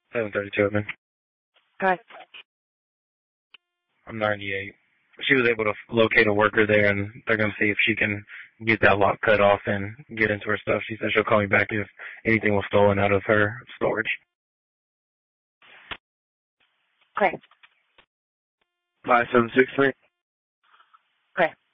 732 of me. Okay. I'm 98. She was able to locate a worker there, and they're going to see if she can get that lock cut off and get into her stuff. She said she'll call me back if anything was stolen out of her storage. Okay. 5763. Okay.